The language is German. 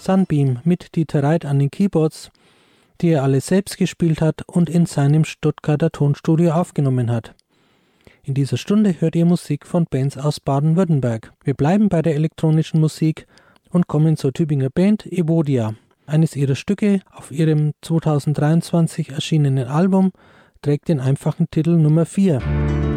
Sunbeam mit Dieter Reit an den Keyboards, die er alle selbst gespielt hat und in seinem Stuttgarter Tonstudio aufgenommen hat. In dieser Stunde hört ihr Musik von Bands aus Baden-Württemberg. Wir bleiben bei der elektronischen Musik und kommen zur Tübinger Band Evodia. Eines ihrer Stücke auf ihrem 2023 erschienenen Album trägt den einfachen Titel Nummer 4.